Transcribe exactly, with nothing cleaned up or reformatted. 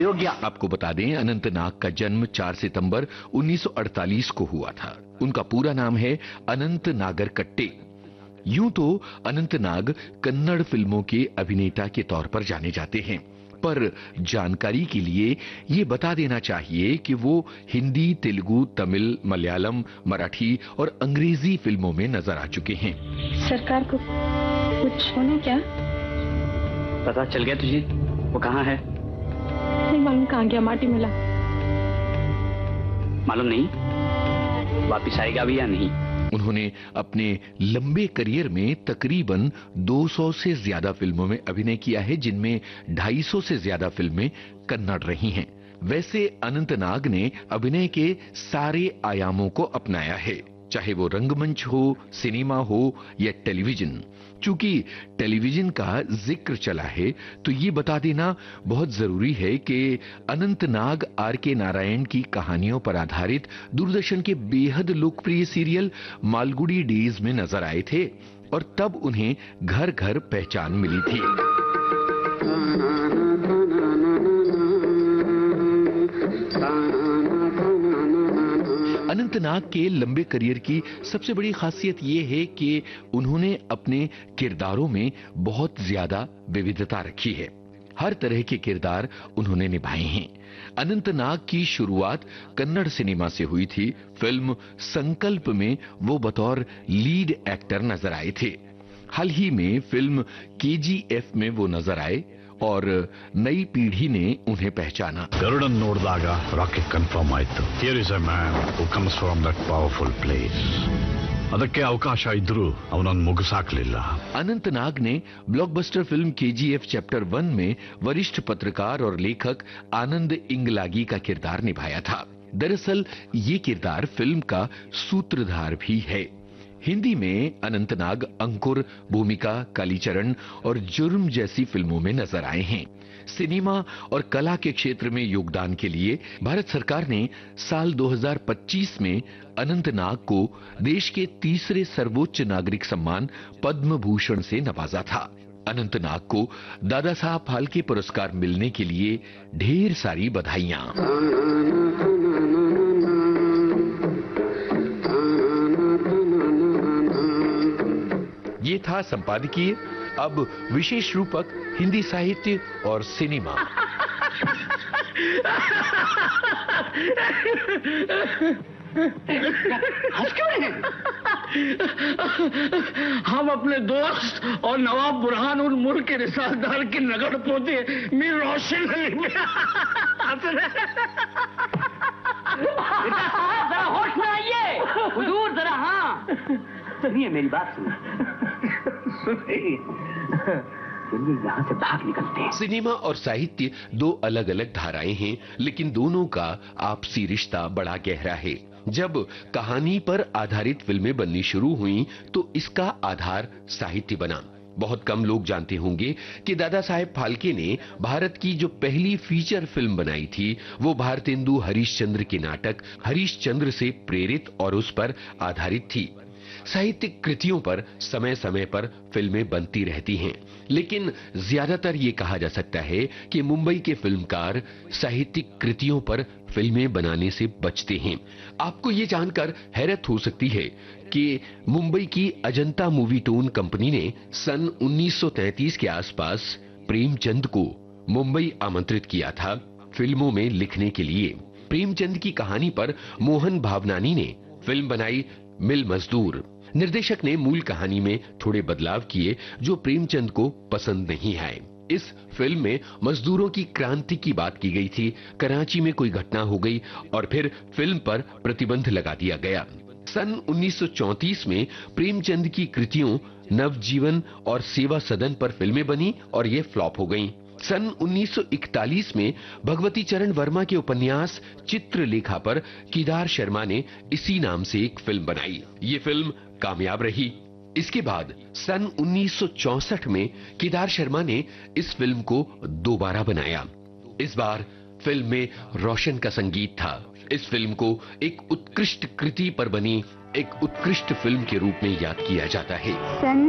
योग्य। आपको बता दें, अनंतनाग का जन्म चार सितंबर उन्नीस सौ अड़तालीस को हुआ था। उनका पूरा नाम है अनंत नागर कट्टे। यूं तो अनंतनाग कन्नड़ फिल्मों के अभिनेता के तौर पर जाने जाते हैं, पर जानकारी के लिए ये बता देना चाहिए कि वो हिंदी, तेलुगु, तमिल, मलयालम, मराठी और अंग्रेजी फिल्मों में नजर आ चुके हैं। सरकार को कुछ होना क्या? पता चल गया तुझे? वो कहाँ है? नहीं मालूम कहाँ गया, माटी मिला। मालूम नहीं वापिस आएगा भी या नहीं। उन्होंने अपने लंबे करियर में तकरीबन दो सौ से ज्यादा फिल्मों में अभिनय किया है, जिनमें ढाई सौ से ज्यादा फिल्में कन्नड़ रही हैं। वैसे अनंतनाग ने अभिनय के सारे आयामों को अपनाया है, चाहे वो रंगमंच हो, सिनेमा हो या टेलीविजन। चूंकि टेलीविजन का जिक्र चला है तो ये बता देना बहुत जरूरी है कि अनंतनाग आर के नारायण की कहानियों पर आधारित दूरदर्शन के बेहद लोकप्रिय सीरियल मालगुडी डेज में नजर आए थे और तब उन्हें घर घर पहचान मिली थी। अनंतनाग के लंबे करियर की सबसे बड़ी खासियत यह है कि उन्होंने अपने किरदारों में बहुत ज्यादा विविधता रखी है। हर तरह के किरदार उन्होंने निभाए हैं। अनंतनाग की शुरुआत कन्नड़ सिनेमा से हुई थी। फिल्म संकल्प में वो बतौर लीड एक्टर नजर आए थे। हाल ही में फिल्म केजीएफ में वो नजर आए और नई पीढ़ी ने उन्हें पहचाना। गरुड़न नोड़दाग rocket confirm आयितु। Here is a man who comes from that powerful place. ಅದಕ್ಕೆ ಅವಕಾಶ ಇದ್ರೂ ಅವನನ್ನು ಮುಗಿಸಾಕ್ಲಿಲ್ಲ। अनंतनाग ने blockbuster film KGF chapter one में वरिष्ठ पत्रकार और लेखक आनंद इंगलागी का किरदार निभाया था। दरअसल ये किरदार फिल्म का सूत्रधार भी है। हिंदी में अनंतनाग अंकुर, भूमिका, कालीचरण और जुर्म जैसी फिल्मों में नजर आए हैं। सिनेमा और कला के क्षेत्र में योगदान के लिए भारत सरकार ने साल दो हज़ार पच्चीस में अनंतनाग को देश के तीसरे सर्वोच्च नागरिक सम्मान पद्म भूषण से नवाजा था। अनंतनाग को दादा साहब फाल्के पुरस्कार मिलने के लिए ढेर सारी बधाइयां। ये था संपादकीय। अब विशेष रूपक हिंदी साहित्य और सिनेमा। हंस क्यों रहे हैं? हम अपने दोस्त और नवाब बुरहानुल मुल्क के रिसालदार के नगड़ पोते मीर रोशन हंस रहे। जरा होश में आइए हुजूर, जरा। हाँ सुनिए, मेरी बात सुनिए। यहाँ से भाग निकलते हैं। सिनेमा और साहित्य दो अलग अलग धाराएं हैं, लेकिन दोनों का आपसी रिश्ता बड़ा गहरा है। जब कहानी पर आधारित फिल्में बननी शुरू हुई तो इसका आधार साहित्य बना। बहुत कम लोग जानते होंगे कि दादा साहेब फाल्के ने भारत की जो पहली फीचर फिल्म बनाई थी वो भारतेंदु हरिश्चंद्र के नाटक हरिश्चंद्र से प्रेरित और उस पर आधारित थी। साहित्यिक कृतियों पर समय समय पर फिल्में बनती रहती हैं, लेकिन ज्यादातर ये कहा जा सकता है कि मुंबई के फिल्मकार साहित्यिक कृतियों पर फिल्में बनाने से बचते हैं। आपको ये जानकर हैरत हो सकती है कि मुंबई की अजंता मूवी टोन कंपनी ने सन उन्नीस सौ तैंतीस के आसपास प्रेमचंद को मुंबई आमंत्रित किया था फिल्मों में लिखने के लिए। प्रेमचंद की कहानी पर मोहन भावनानी ने फिल्म बनाई मिल मजदूर। निर्देशक ने मूल कहानी में थोड़े बदलाव किए जो प्रेमचंद को पसंद नहीं आए। इस फिल्म में मजदूरों की क्रांति की बात की गई थी। कराची में कोई घटना हो गई और फिर फिल्म पर प्रतिबंध लगा दिया गया। सन उन्नीस सौ चौंतीस में प्रेमचंद की कृतियों नवजीवन और सेवा सदन पर फिल्में बनी और ये फ्लॉप हो गईं। सन उन्नीस सौ इकतालीस में भगवती चरण वर्मा के उपन्यास चित्रलेखा पर केदार शर्मा ने इसी नाम से एक फिल्म बनाई। ये फिल्म कामयाब रही। इसके बाद सन उन्नीस सौ चौसठ में केदार शर्मा ने इस फिल्म को दोबारा बनाया। इस बार फिल्म में रोशन का संगीत था। इस फिल्म को एक उत्कृष्ट कृति पर बनी एक उत्कृष्ट फिल्म के रूप में याद किया जाता है।